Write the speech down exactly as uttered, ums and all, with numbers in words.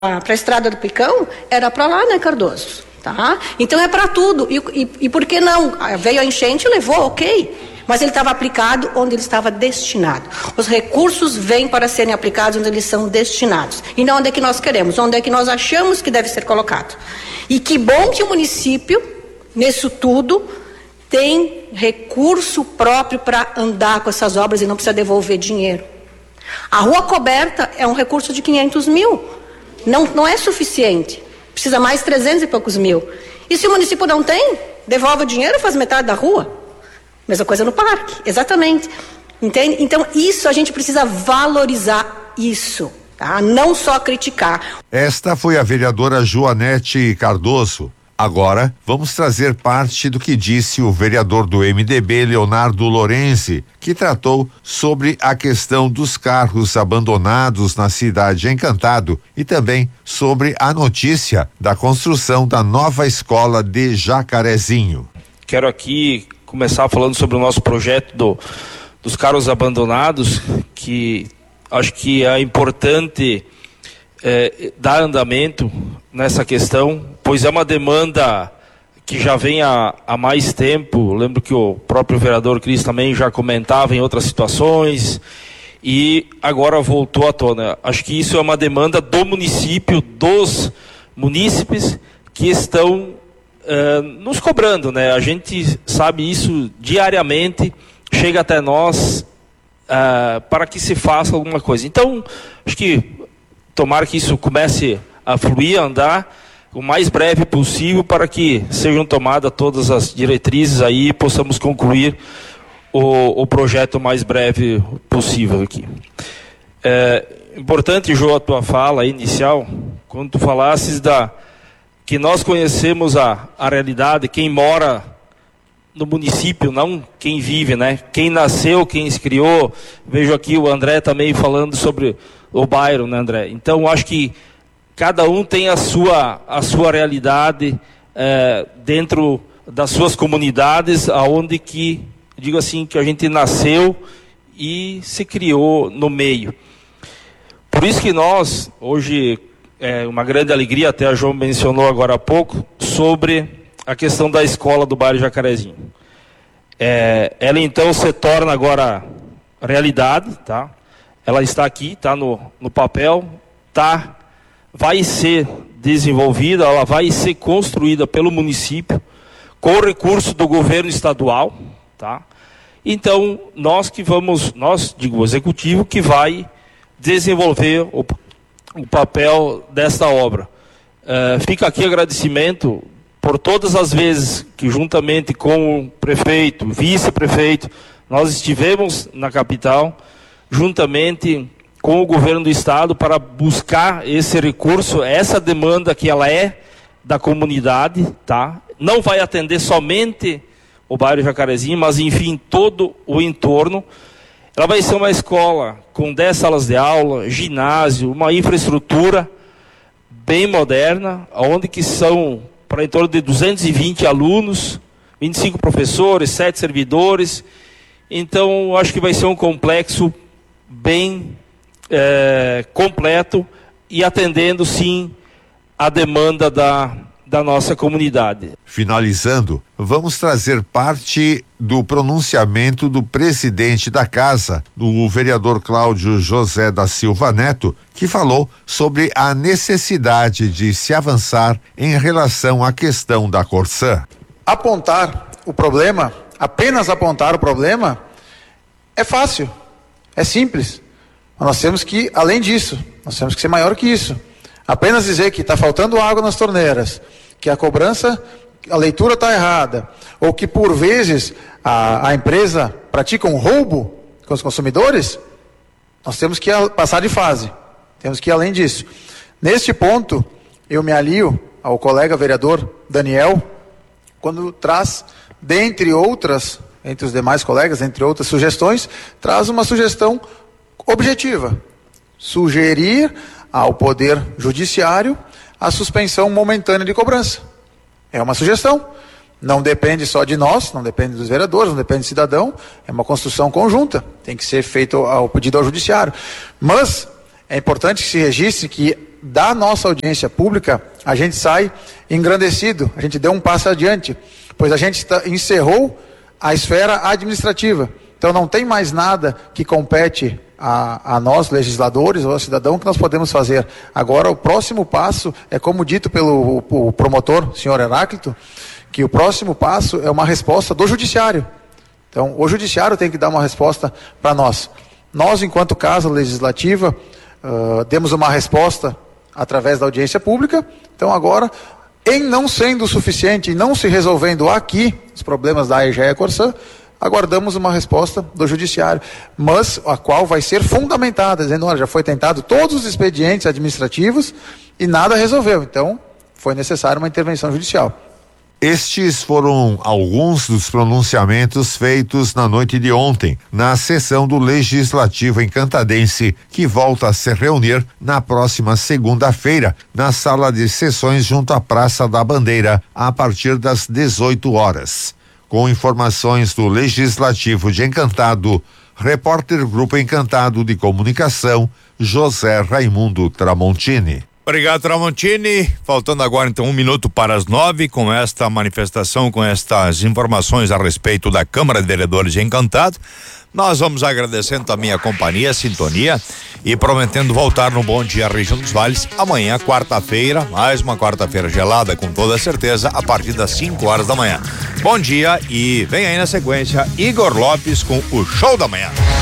para a Estrada do Picão, era para lá, né, Cardoso? Tá? Então é para tudo. E, e, e por que não? Veio a enchente, levou, ok. Mas ele estava aplicado onde ele estava destinado. Os recursos vêm para serem aplicados onde eles são destinados. E não onde é que nós queremos, onde é que nós achamos que deve ser colocado. E que bom que o município, nisso tudo, tem recurso próprio para andar com essas obras e não precisa devolver dinheiro. A rua coberta é um recurso de quinhentos mil. Não, não é suficiente. Precisa mais trezentos e poucos mil. E se o município não tem, devolve o dinheiro e faz metade da rua. Mesma coisa no parque, exatamente. Entende? Então, isso a gente precisa valorizar isso, tá? Não só criticar. Esta foi a vereadora Joanete Cardoso. Agora, vamos trazer parte do que disse o vereador do M D B, Leonardo Lorenzi, que tratou sobre a questão dos carros abandonados na cidade Encantado e também sobre a notícia da construção da nova escola de Jacarezinho. Quero aqui começar falando sobre o nosso projeto do, dos carros abandonados, que acho que é importante é, dar andamento nessa questão, pois é uma demanda que já vem há, há mais tempo. Lembro que o próprio vereador Cris também já comentava em outras situações e agora voltou à tona. Acho que isso é uma demanda do município, dos munícipes que estão uh, nos cobrando, né? A gente sabe isso diariamente, chega até nós uh, para que se faça alguma coisa. Então, acho que tomara que isso comece a fluir, a andar o mais breve possível para que sejam tomadas todas as diretrizes aí e possamos concluir o, o projeto o mais breve possível aqui. É importante, Jô, a tua fala inicial, quando tu falasses da, que nós conhecemos a, a realidade, quem mora no município, não quem vive, né? Quem nasceu, quem se criou. Vejo aqui o André também falando sobre o bairro, né, André? Então, acho que cada um tem a sua, a sua realidade é, dentro das suas comunidades, aonde que, digo assim, que a gente nasceu e se criou no meio. Por isso que nós, hoje, é uma grande alegria, até a João mencionou agora há pouco, sobre a questão da escola do bairro Jacarezinho. É, ela então se torna agora realidade, tá? Ela está aqui, está no, no papel, tá, vai ser desenvolvida, ela vai ser construída pelo município, com o recurso do governo estadual, tá? Então, nós que vamos, nós, digo, o executivo, que vai desenvolver o, o papel desta obra. Uh, fica aqui agradecimento por todas as vezes que, juntamente com o prefeito, vice-prefeito, nós estivemos na capital, juntamente com o governo do estado, para buscar esse recurso, essa demanda que ela é da comunidade, tá? Não vai atender somente o bairro Jacarezinho, mas enfim, todo o entorno. Ela vai ser uma escola com dez salas de aula, ginásio, uma infraestrutura bem moderna, onde que são para em torno de duzentos e vinte alunos, vinte e cinco professores, sete servidores. Então, acho que vai ser um complexo bem é, completo e atendendo, sim, a demanda da, da nossa comunidade. Finalizando, vamos trazer parte do pronunciamento do presidente da casa, do vereador Cláudio José da Silva Neto, que falou sobre a necessidade de se avançar em relação à questão da Corsã. Apontar o problema, apenas apontar o problema, é fácil, é simples. Mas nós temos que, além disso, nós temos que ser maior que isso. Apenas dizer que está faltando água nas torneiras, que a cobrança, a leitura está errada, ou que por vezes a, a empresa pratica um roubo com os consumidores, nós temos que passar de fase, temos que ir além disso. Neste ponto, eu me alio ao colega vereador Daniel, quando traz, dentre outras, entre os demais colegas, entre outras sugestões, traz uma sugestão objetiva: sugerir ao Poder Judiciário a suspensão momentânea de cobrança. É uma sugestão, não depende só de nós, não depende dos vereadores, não depende do cidadão, é uma construção conjunta, tem que ser feito ao pedido ao Judiciário. Mas é importante que se registre que da nossa audiência pública, a gente sai engrandecido, a gente deu um passo adiante, pois a gente tá, encerrou a esfera administrativa. Então não tem mais nada que compete a, a nós, legisladores ou ao cidadão, que nós podemos fazer. Agora o próximo passo é, como dito pelo o, o promotor, senhor Heráclito, que o próximo passo é uma resposta do judiciário. Então o judiciário tem que dar uma resposta para nós. Nós, enquanto casa legislativa, uh, demos uma resposta através da audiência pública. Então agora, em não sendo suficiente e não se resolvendo aqui os problemas da Aegea Corsã, aguardamos uma resposta do judiciário, mas a qual vai ser fundamentada, dizendo, olha, já foi tentado todos os expedientes administrativos e nada resolveu, então foi necessária uma intervenção judicial. Estes foram alguns dos pronunciamentos feitos na noite de ontem, na sessão do Legislativo Encantadense, que volta a se reunir na próxima segunda-feira, na sala de sessões junto à Praça da Bandeira, a partir das dezoito horas. Com informações do Legislativo de Encantado, repórter Grupo Encantado de Comunicação, José Raimundo Tramontini. Obrigado, Tramontini. Faltando agora então um minuto para as nove, com esta manifestação, com estas informações a respeito da Câmara de Vereadores de Encantado, nós vamos agradecendo também a companhia, a sintonia e prometendo voltar no Bom Dia Região dos Vales amanhã, quarta-feira, mais uma quarta-feira gelada, com toda certeza, a partir das cinco horas da manhã. Bom dia e vem aí na sequência Igor Lopes com o Show da Manhã.